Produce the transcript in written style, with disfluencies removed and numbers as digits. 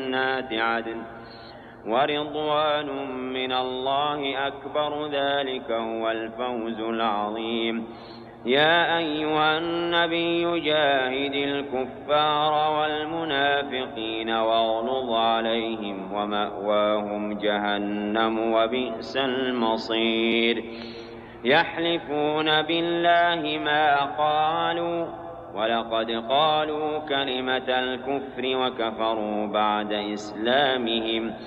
جنات عدن ورضوان من الله أكبر، ذلك هو الفوز العظيم. يا أيها النبي جاهد الكفار والمنافقين واغلظ عليهم ومأواهم جهنم وبئس المصير. يحلفون بالله ما قالوا ولقد قالوا كلمة الكفر وكفروا بعد إسلامهم